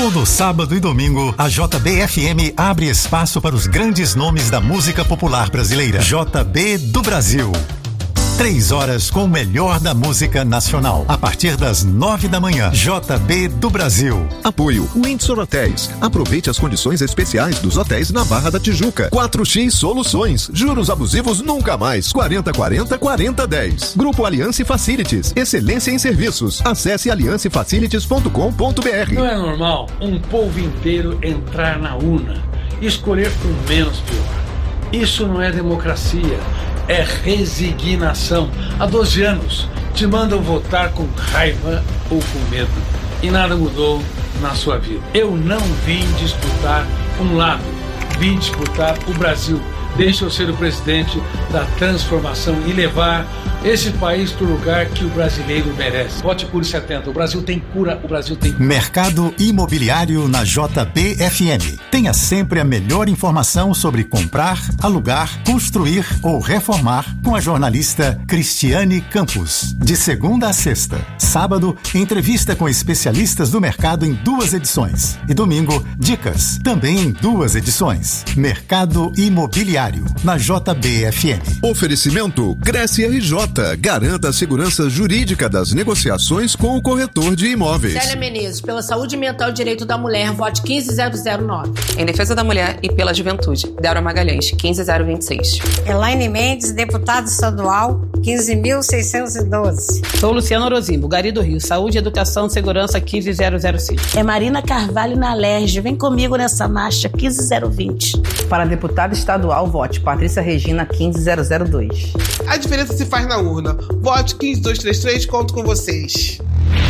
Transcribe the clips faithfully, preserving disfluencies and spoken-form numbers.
Todo sábado e domingo, a J B F M abre espaço para os grandes nomes da música popular brasileira. J B do Brasil. Três horas com o melhor da música nacional. A partir das nove da manhã. J B do Brasil. Apoio Windsor Hotéis. Aproveite as condições especiais dos hotéis na Barra da Tijuca. quatro X Soluções. Juros abusivos nunca mais. quarenta quarenta quarenta dez. Grupo Aliança Facilities. Excelência em serviços. Acesse aliança facilities ponto com ponto b r. Não é normal um povo inteiro entrar na urna e escolher por menos pior. Isso não é democracia. É resignação. Há doze anos te mandam votar com raiva ou com medo. E nada mudou na sua vida. Eu não vim disputar um lado. Vim disputar o Brasil. Deixa eu ser o presidente da transformação e levar esse país para o lugar que o brasileiro merece. Vote Cure setenta. O Brasil tem cura, o Brasil tem cura. Mercado Imobiliário na J B F M. Tenha sempre a melhor informação sobre comprar, alugar, construir ou reformar com a jornalista Cristiane Campos. De segunda a sexta. Sábado, entrevista com especialistas do mercado em duas edições. E domingo, dicas, também em duas edições. Mercado Imobiliário na J B F M. Oferecimento Cresce R J. Garanta a segurança jurídica das negociações com o corretor de imóveis. Célia Menezes, pela saúde mental e direito da mulher, vote quinze zero zero nove. Em defesa da mulher e pela juventude, Débora Magalhães, quinze zero vinte e seis. Elaine Mendes, deputada estadual, quinze mil seiscentos e doze. Sou Luciano Orozimbo, Gari do Rio, saúde, educação e segurança, quinze zero zero cinco. É Marina Carvalho na Alerj, vem comigo nessa marcha, quinze zero vinte. Para deputada estadual, vote Patrícia Regina, quinze zero zero dois. A diferença se faz na urna. Vote quinze dois três três, conto com vocês.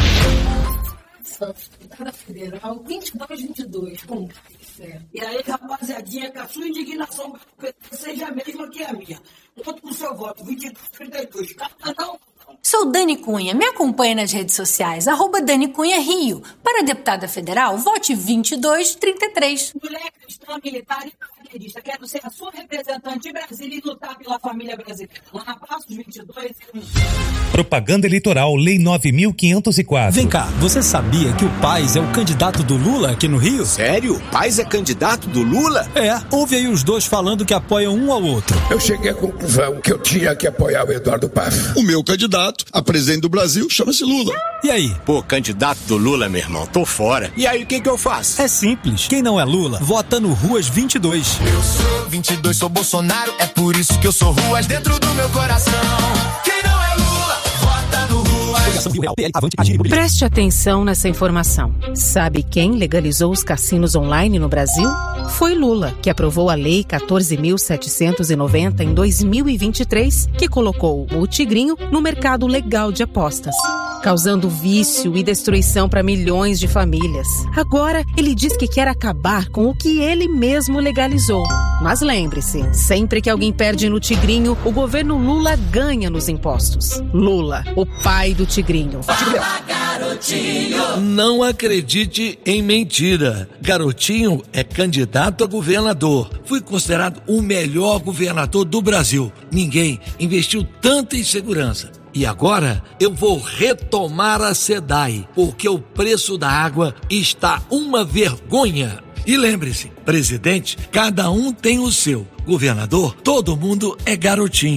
Deputada Federal, vinte e dois vinte e dois. Como é? E aí, rapaziadinha, que a sua indignação seja a mesma que a minha. Conto com o seu voto, vinte e dois trinta e dois. Não. Sou Dani Cunha, me acompanhe nas redes sociais, arroba Dani Cunha Rio. Para deputada federal, vote vinte e dois trinta e três. Mulher cristã, militar e paraquedista, quero ser a sua representante em Brasília e lutar pela família brasileira. Lá na Passos vinte e dois... Propaganda Eleitoral, Lei nove mil quinhentos e quatro. Vem cá, você sabia que o Paes é o candidato do Lula aqui no Rio? Sério? O Paes é candidato do Lula? É, ouve aí os dois falando que apoiam um ao outro. Eu cheguei à conclusão que eu tinha que apoiar o Eduardo Paes. O meu candidato a presidente do Brasil chama-se Lula. E aí? Pô, candidato do Lula, meu irmão, tô fora. E aí, o que que eu faço? É simples. Quem não é Lula, vota no Ruas vinte e dois. Eu sou vinte e dois, sou Bolsonaro, é por isso que eu sou Ruas dentro do meu coração. Quem não é Lula, vota no Ruas. Preste atenção nessa informação. Sabe quem legalizou os cassinos online no Brasil? Foi Lula, que aprovou a Lei quatorze mil setecentos e noventa em dois mil e vinte e três, que colocou o Tigrinho no mercado legal de apostas, causando vício e destruição para milhões de famílias. Agora, ele diz que quer acabar com o que ele mesmo legalizou. Mas lembre-se, sempre que alguém perde no Tigrinho, o governo Lula ganha nos impostos. Lula, o pai do Tigrinho. Fala, garotinho. Não acredite em mentira. Garotinho é candidato a governador. Foi considerado o melhor governador do Brasil. Ninguém investiu tanto em segurança. E agora eu vou retomar a SEDAI, porque o preço da água está uma vergonha. E lembre-se, presidente, cada um tem o seu. Governador, todo mundo é garotinho.